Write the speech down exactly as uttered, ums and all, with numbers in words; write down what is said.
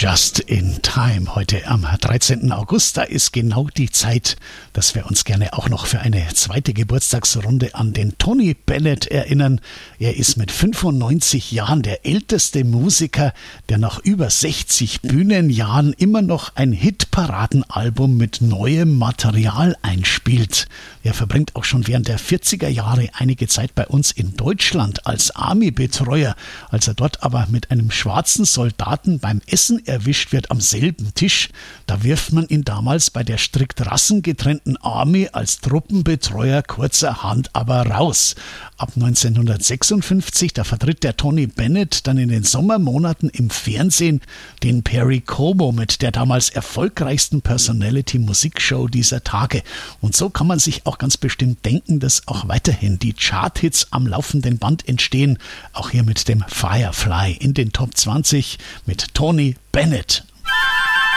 Just in Time. Heute am dreizehnten August, da ist genau die Zeit, dass wir uns gerne auch noch für eine zweite Geburtstagsrunde an den Tony Bennett erinnern. Er ist mit fünfundneunzig Jahren der älteste Musiker, der nach über sechzig Bühnenjahren immer noch ein Hitparadenalbum mit neuem Material einspielt. Er verbringt auch schon während der vierziger Jahre einige Zeit bei uns in Deutschland als Army-Betreuer. Als er dort aber mit einem schwarzen Soldaten beim Essen erwischt wird am selben Tisch, da wirft man ihn damals bei der strikt rassengetrennten Army als Truppenbetreuer kurzerhand aber raus. Ab neunzehnhundertsechsundfünfzig, da vertritt der Tony Bennett dann in den Sommermonaten im Fernsehen den Perry Como mit der damals erfolgreichsten Personality-Musikshow dieser Tage. Und so kann man sich auch ganz bestimmt denken, dass auch weiterhin die Charthits am laufenden Band entstehen. Auch hier mit dem Firefly in den Top zwanzig mit Tony Bennett.